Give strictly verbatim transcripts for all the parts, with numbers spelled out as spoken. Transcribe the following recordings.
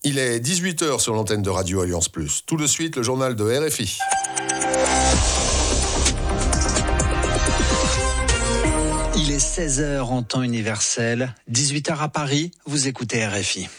Il est dix-huit heures sur l'antenne de Radio Alliance Plus. Tout de suite, le journal de R F I. Il est seize heures en temps universel, dix-huit heures à Paris, vous écoutez R F I.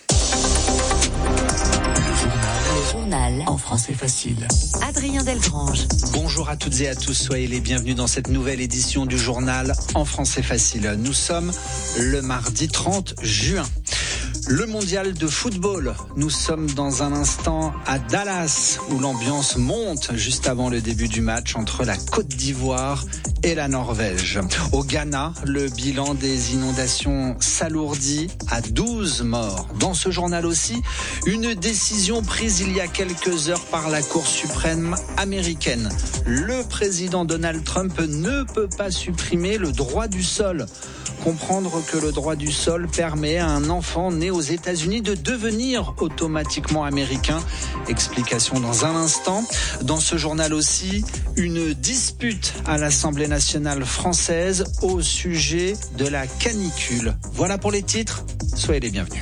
Le journal en français facile. Adrien Delgrange. Bonjour à toutes et à tous, soyez les bienvenus dans cette nouvelle édition du journal en français facile. Nous sommes le mardi trente juin. Le mondial de football, nous sommes dans un instant à Dallas où l'ambiance monte juste avant le début du match entre la Côte d'Ivoire et la Norvège. Au Ghana, le bilan des inondations s'alourdit à douze morts. Dans ce journal aussi, une décision prise il y a quelques heures par la Cour suprême américaine. Le président Donald Trump ne peut pas supprimer le droit du sol. Comprendre que le droit du sol permet à un enfant né aux États-Unis de devenir automatiquement américain. Explication dans un instant. Dans ce journal aussi, une dispute à l'Assemblée nationale française au sujet de la canicule. Voilà pour les titres. Soyez les bienvenus.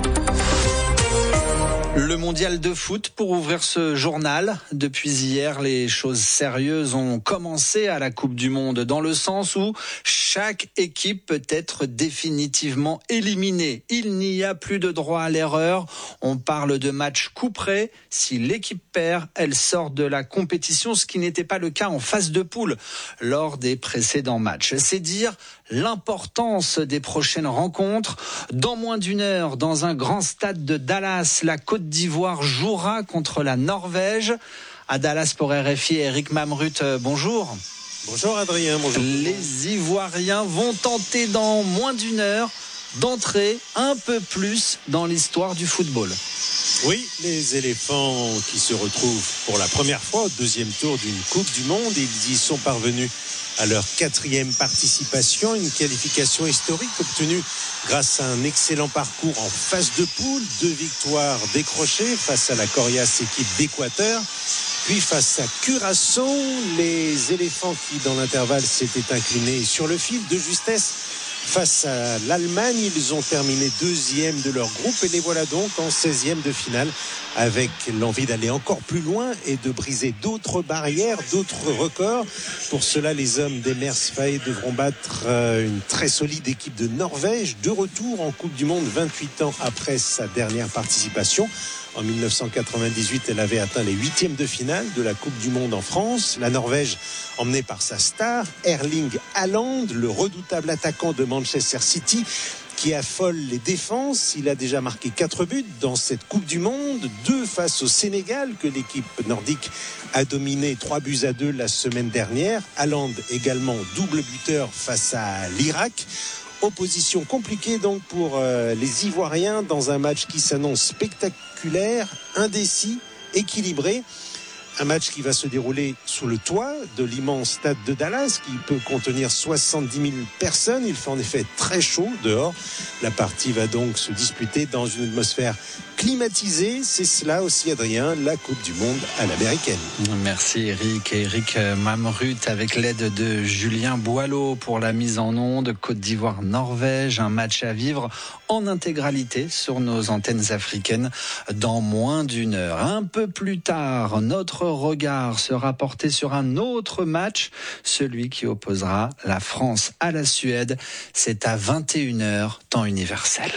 Le mondial de foot pour ouvrir ce journal. Depuis hier, les choses sérieuses ont commencé à la Coupe du Monde dans le sens où chaque équipe peut être définitivement éliminée. Il n'y a plus de droit à l'erreur. On parle de match coup près. Si l'équipe perd, elle sort de la compétition, ce qui n'était pas le cas en phase de poule lors des précédents matchs. C'est dire l'importance des prochaines rencontres. Dans moins d'une heure, dans un grand stade de Dallas, la Côte d'Ivoire jouera contre la Norvège. À Dallas pour R F I, Eric Mamrut, bonjour. Bonjour Adrien, bonjour. Les Ivoiriens vont tenter dans moins d'une heure d'entrer un peu plus dans l'histoire du football. Oui, les éléphants qui se retrouvent pour la première fois au deuxième tour d'une Coupe du Monde, ils y sont parvenus à leur quatrième participation, une qualification historique obtenue grâce à un excellent parcours en phase de poule, deux victoires décrochées face à la coriace équipe d'Équateur, puis face à Curaçao, les éléphants qui dans l'intervalle s'étaient inclinés sur le fil de justesse face à l'Allemagne. Ils ont terminé deuxième de leur groupe et les voilà donc en seizième de finale avec l'envie d'aller encore plus loin et de briser d'autres barrières, d'autres records. Pour cela, les hommes d'Emers Faé devront battre une très solide équipe de Norvège, de retour en Coupe du Monde vingt-huit ans après sa dernière participation. En dix-neuf cent quatre-vingt-dix-huit, elle avait atteint les huitièmes de finale de la Coupe du Monde en France. La Norvège, emmenée par sa star, Erling Haaland, le redoutable attaquant de Manchester City, qui affole les défenses. Il a déjà marqué quatre buts dans cette Coupe du Monde, deux face au Sénégal, que l'équipe nordique a dominé trois buts à deux la semaine dernière. Haaland également double buteur face à l'Irak. Opposition compliquée donc pour euh, les Ivoiriens dans un match qui s'annonce spectaculaire, indécis, équilibré. Un match qui va se dérouler sous le toit de l'immense stade de Dallas qui peut contenir soixante-dix mille personnes. Il fait en effet très chaud dehors. La partie va donc se disputer dans une atmosphère climatisée. C'est cela aussi, Adrien, la Coupe du Monde à l'américaine. Merci Eric. Eric Mamrut avec l'aide de Julien Boileau pour la mise en onde. Côte d'Ivoire-Norvège, un match à vivre en intégralité sur nos antennes africaines dans moins d'une heure. Un peu plus tard, notre regard sera porté sur un autre match, celui qui opposera la France à la Suède. C'est à vingt et une heures, temps universel.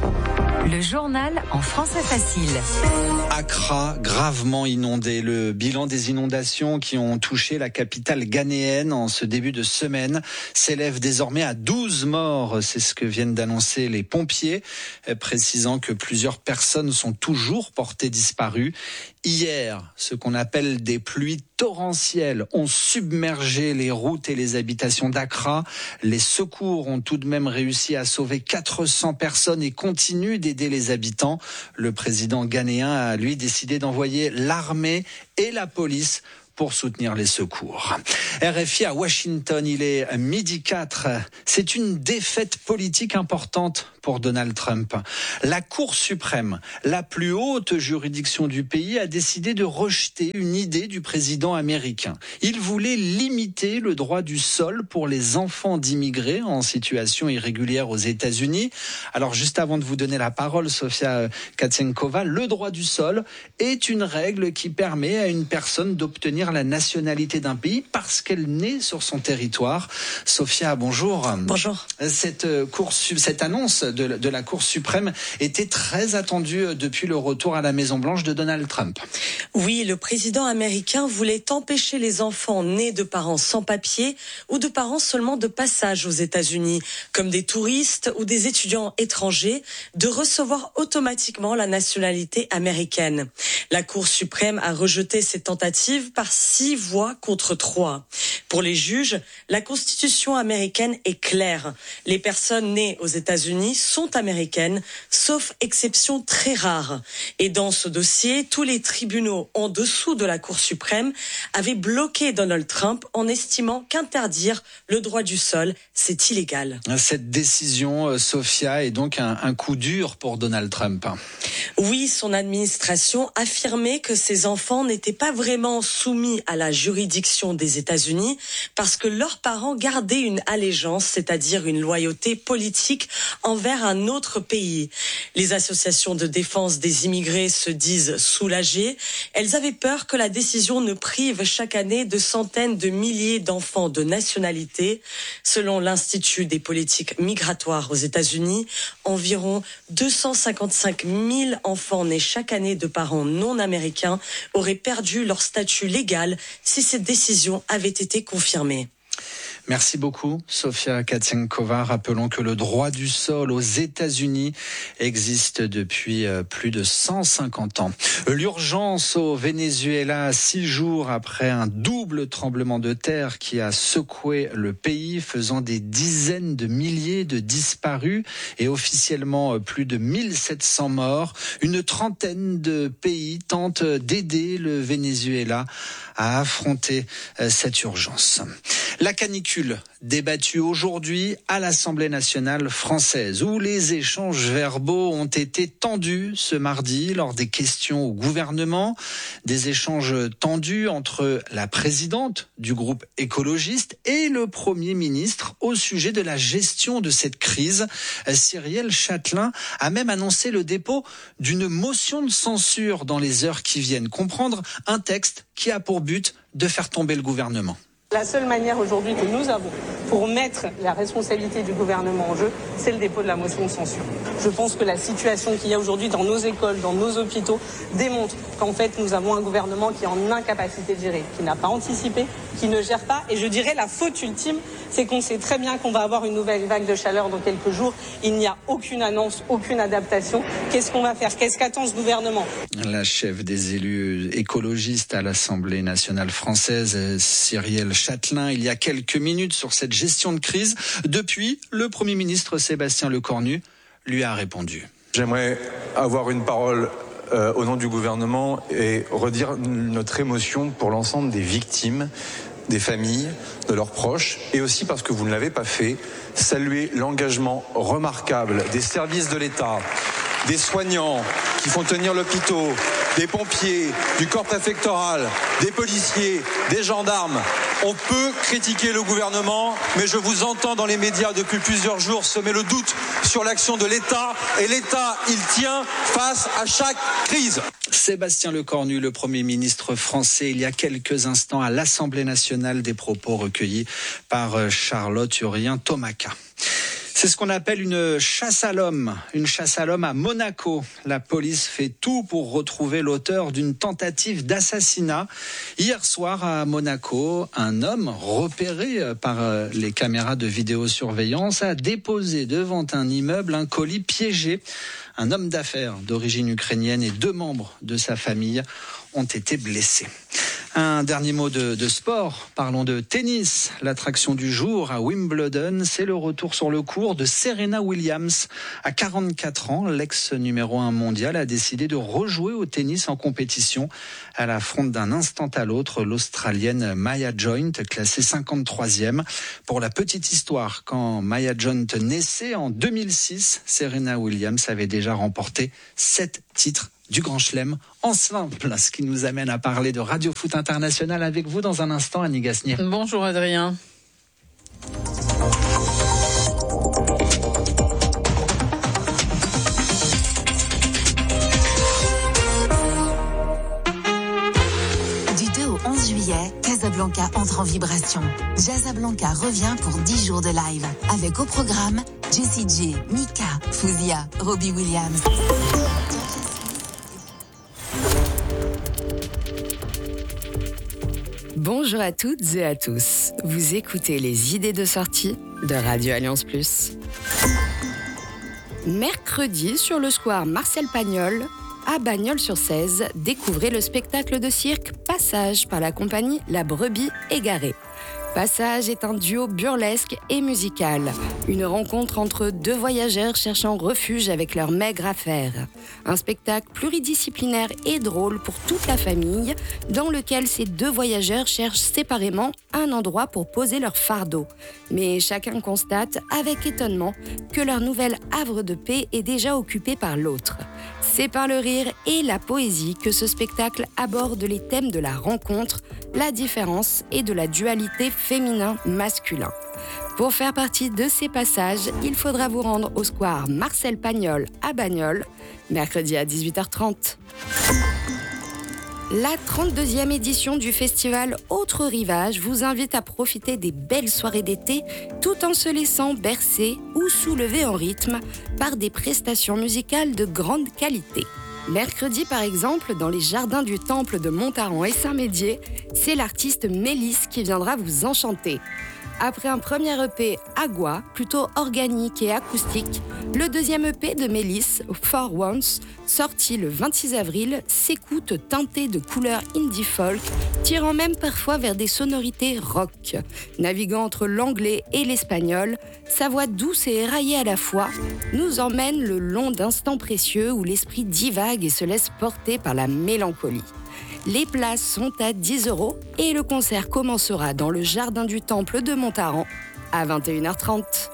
Le journal en français facile. Accra, gravement inondé. Le bilan des inondations qui ont touché la capitale ghanéenne en ce début de semaine s'élève désormais à douze morts. C'est ce que viennent d'annoncer les pompiers, précisant que plusieurs personnes sont toujours portées disparues. Hier, ce qu'on appelle des pluies torrentielles ont submergé les routes et les habitations d'Accra. Les secours ont tout de même réussi à sauver quatre cents personnes et continuent d'aider les habitants. Le président ghanéen a, lui, décidé d'envoyer l'armée et la police pour soutenir les secours. R F I à Washington, il est midi quatre. C'est une défaite politique importante pour pour Donald Trump. La Cour suprême, la plus haute juridiction du pays, a décidé de rejeter une idée du président américain. Il voulait limiter le droit du sol pour les enfants d'immigrés en situation irrégulière aux États-Unis. Alors juste avant de vous donner la parole, Sofia Katsenkova, le droit du sol est une règle qui permet à une personne d'obtenir la nationalité d'un pays parce qu'elle naît sur son territoire. Sofia, bonjour. Bonjour. Cette, cour, cette annonce de, de la Cour suprême était très attendue depuis le retour à la Maison-Blanche de Donald Trump. Oui, le président américain voulait empêcher les enfants nés de parents sans papier ou de parents seulement de passage aux États-Unis, comme des touristes ou des étudiants étrangers, de recevoir automatiquement la nationalité américaine. La Cour suprême a rejeté cette tentative par six voix contre trois. Pour les juges, la Constitution américaine est claire. Les personnes nées aux États-Unis sont américaines, sauf exception très rare. Et dans ce dossier, tous les tribunaux en dessous de la Cour suprême avaient bloqué Donald Trump en estimant qu'interdire le droit du sol, c'est illégal. Cette décision, Sofia, est donc un, un coup dur pour Donald Trump. Oui, son administration affirmait que ses enfants n'étaient pas vraiment soumis à la juridiction des États-Unis parce que leurs parents gardaient une allégeance, c'est-à-dire une loyauté politique envers un autre pays. Les associations de défense des immigrés se disent soulagées. Elles avaient peur que la décision ne prive chaque année de centaines de milliers d'enfants de nationalité. Selon l'Institut des politiques migratoires aux États-Unis, environ deux cent cinquante-cinq mille enfants nés chaque année de parents non américains auraient perdu leur statut légal si cette décision avait été confirmée. Merci beaucoup, Sofia Katsenkova. Rappelons que le droit du sol aux États-Unis existe depuis plus de cent cinquante ans. L'urgence au Venezuela, six jours après un double tremblement de terre qui a secoué le pays, faisant des dizaines de milliers de disparus et officiellement plus de mille sept cents morts. Une trentaine de pays tentent d'aider le Venezuela à affronter cette urgence. La canicule débattue aujourd'hui à l'Assemblée nationale française, où les échanges verbaux ont été tendus ce mardi lors des questions au gouvernement. Des échanges tendus entre la présidente du groupe écologiste et le Premier ministre au sujet de la gestion de cette crise. Cyrielle Châtelain a même annoncé le dépôt d'une motion de censure dans les heures qui viennent. Comprendre un texte qui a pour but de faire tomber le gouvernement. La seule manière aujourd'hui que nous avons pour mettre la responsabilité du gouvernement en jeu, c'est le dépôt de la motion de censure. Je pense que la situation qu'il y a aujourd'hui dans nos écoles, dans nos hôpitaux, démontre qu'en fait nous avons un gouvernement qui est en incapacité de gérer, qui n'a pas anticipé, qui ne gère pas. Et je dirais la faute ultime, c'est qu'on sait très bien qu'on va avoir une nouvelle vague de chaleur dans quelques jours. Il n'y a aucune annonce, aucune adaptation. Qu'est-ce qu'on va faire? Qu'est-ce qu'attend ce gouvernement? La chef des élus écologistes à l'Assemblée nationale française, Cyrielle Châtelain, il y a quelques minutes sur cette gestion de crise. Depuis, le Premier ministre Sébastien Lecornu lui a répondu. J'aimerais avoir une parole euh, au nom du gouvernement et redire notre émotion pour l'ensemble des victimes, des familles, de leurs proches, et aussi parce que vous ne l'avez pas fait, saluer l'engagement remarquable des services de l'État, des soignants qui font tenir l'hôpital, des pompiers, du corps préfectoral, des policiers, des gendarmes. On peut critiquer le gouvernement, mais je vous entends dans les médias depuis plusieurs jours semer le doute sur l'action de l'État. Et l'État, il tient face à chaque crise. Sébastien Lecornu, le Premier ministre français, il y a quelques instants à l'Assemblée nationale, des propos recueillis par Charlotte Urien-Tomaca. C'est ce qu'on appelle une chasse à l'homme, une chasse à l'homme à Monaco. La police fait tout pour retrouver l'auteur d'une tentative d'assassinat. Hier soir à Monaco, un homme repéré par les caméras de vidéosurveillance a déposé devant un immeuble un colis piégé. Un homme d'affaires d'origine ukrainienne et deux membres de sa famille ont été blessés. Un dernier mot de, de sport. Parlons de tennis. L'attraction du jour à Wimbledon, c'est le retour sur le court de Serena Williams. À quarante-quatre ans, l'ex numéro un mondial a décidé de rejouer au tennis en compétition. Elle affronte d'un instant à l'autre l'Australienne Maya Joint, classée cinquante-troisième. Pour la petite histoire, quand Maya Joint naissait en deux mille six, Serena Williams avait déjà remporté sept titres du Grand Chelem en simple, ce qui nous amène à parler de Radio Foot International avec vous dans un instant, Annie Gasnier. Bonjour Adrien. Du deux au onze juillet, Casablanca entre en vibration. Jazzablanca revient pour dix jours de live, avec au programme Jessie J, Mika, Fouzia, Robbie Williams. Bonjour à toutes et à tous. Vous écoutez les idées de sortie de Radio Alliance Plus. Mercredi, sur le square Marcel Pagnol, à Bagnols-sur-Cèze, découvrez le spectacle de cirque Passage par la compagnie La Brebis Égarée. Passage est un duo burlesque et musical, une rencontre entre deux voyageurs cherchant refuge avec leur maigre affaire. Un spectacle pluridisciplinaire et drôle pour toute la famille, dans lequel ces deux voyageurs cherchent séparément un endroit pour poser leur fardeau. Mais chacun constate, avec étonnement, que leur nouvel havre de paix est déjà occupé par l'autre. C'est par le rire et la poésie que ce spectacle aborde les thèmes de la rencontre, la différence et de la dualité féminin-masculin. Pour faire partie de ces passages, il faudra vous rendre au square Marcel Pagnol à Bagnols, mercredi à dix-huit heures trente. La trente-deuxième édition du festival Autre Rivage vous invite à profiter des belles soirées d'été tout en se laissant bercer ou soulever en rythme par des prestations musicales de grande qualité. Mercredi, par exemple, dans les jardins du Temple de Montaran et Saint-Médier, c'est l'artiste Mélisse qui viendra vous enchanter. Après un premier E P Agua, plutôt organique et acoustique, le deuxième E P de Mélisse, For Once, sorti le vingt-six avril, s'écoute teinté de couleurs indie folk, tirant même parfois vers des sonorités rock. Naviguant entre l'anglais et l'espagnol, sa voix douce et éraillée à la fois nous emmène le long d'instants précieux où l'esprit divague et se laisse porter par la mélancolie. Les places sont à dix euros et le concert commencera dans le jardin du Temple de Montaran à vingt et une heures trente.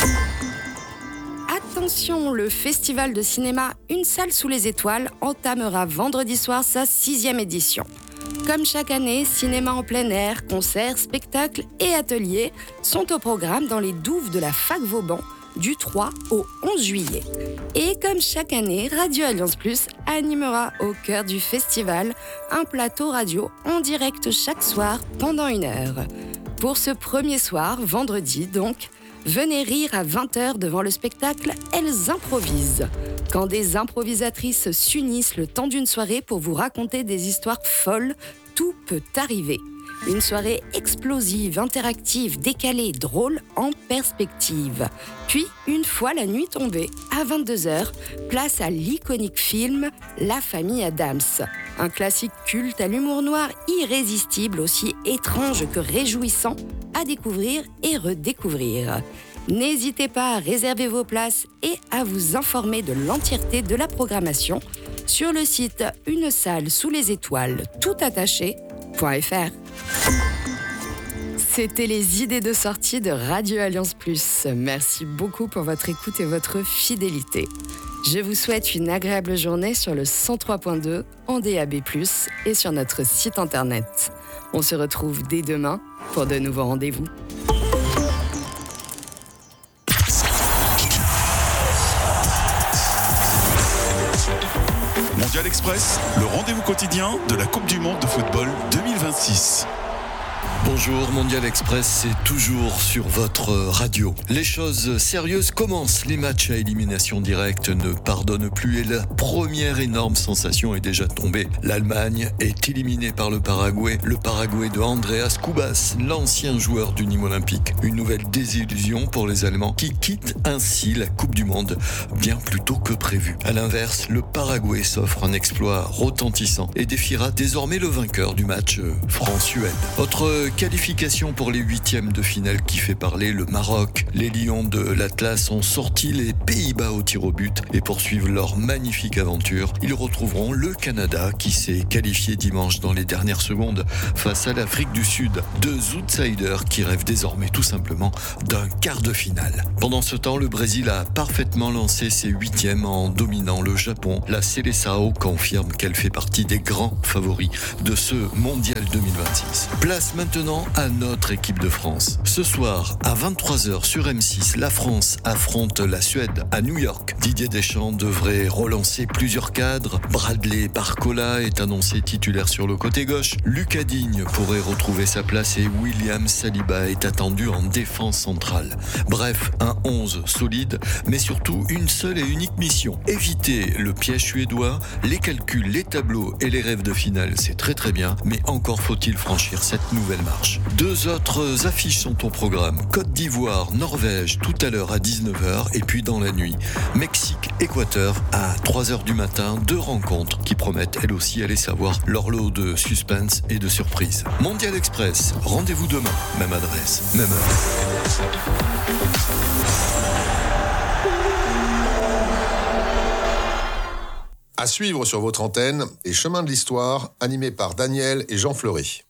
Attention, le festival de cinéma Une salle sous les étoiles entamera vendredi soir sa sixième édition. Comme chaque année, cinéma en plein air, concerts, spectacles et ateliers sont au programme dans les douves de la Fac Vauban du trois au onze juillet. Et comme chaque année, Radio Alliance Plus animera au cœur du festival un plateau radio en direct chaque soir pendant une heure. Pour ce premier soir, vendredi donc, venez rire à vingt heures devant le spectacle Elles improvisent. Quand des improvisatrices s'unissent le temps d'une soirée pour vous raconter des histoires folles, tout peut arriver. Une soirée explosive, interactive, décalée, drôle, en perspective. Puis, une fois la nuit tombée, à vingt-deux heures, place à l'iconique film La famille Addams. Un classique culte à l'humour noir irrésistible, aussi étrange que réjouissant, à découvrir et redécouvrir. N'hésitez pas à réserver vos places et à vous informer de l'entièreté de la programmation sur le site Une salle sous les étoiles, tout attaché, .fr. C'était les idées de sortie de Radio Alliance Plus. Merci beaucoup pour votre écoute et votre fidélité. Je vous souhaite une agréable journée sur le cent trois point deux en D A B plus, et sur notre site internet. On se retrouve dès demain pour de nouveaux rendez-vous. Mondial Express, le rendez-vous quotidien de la Coupe du Monde de football deux mille vingt-six. Bonjour, Mondial Express, c'est toujours sur votre radio. Les choses sérieuses commencent. Les matchs à élimination directe ne pardonnent plus et la première énorme sensation est déjà tombée. L'Allemagne est éliminée par le Paraguay. Le Paraguay de Andreas Cubas, l'ancien joueur du Nîmes Olympique. Une nouvelle désillusion pour les Allemands qui quittent ainsi la Coupe du Monde bien plus tôt que prévu. À l'inverse, le Paraguay s'offre un exploit retentissant et défiera désormais le vainqueur du match France-Suède. Autre qualification pour les huitièmes de finale qui fait parler, le Maroc. Les Lions de l'Atlas ont sorti les Pays-Bas au tir au but et poursuivent leur magnifique aventure. Ils retrouveront le Canada qui s'est qualifié dimanche dans les dernières secondes face à l'Afrique du Sud. Deux outsiders qui rêvent désormais tout simplement d'un quart de finale. Pendant ce temps, le Brésil a parfaitement lancé ses huitièmes en dominant le Japon. La Seleção confirme qu'elle fait partie des grands favoris de ce Mondial deux mille vingt-six. Place maintenant à notre équipe de France. Ce soir, à vingt-trois heures sur M six, la France affronte la Suède à New York. Didier Deschamps devrait relancer plusieurs cadres. Bradley Barcola est annoncé titulaire sur le côté gauche. Lucas Digne pourrait retrouver sa place et William Saliba est attendu en défense centrale. Bref, un onze solide, mais surtout une seule et unique mission. Éviter le piège suédois, les calculs, les tableaux et les rêves de finale, c'est très très bien, mais encore faut-il franchir cette nouvelle marche. Deux autres affiches sont au programme. Côte d'Ivoire, Norvège, tout à l'heure à dix-neuf heures et puis dans la nuit, Mexique, Équateur à trois heures du matin. Deux rencontres qui promettent elles aussi, allez savoir, leur lot de suspense et de surprise. Mondial Express, rendez-vous demain, même adresse, même heure. À suivre sur votre antenne, les chemins de l'histoire, animés par Daniel et Jean Fleury.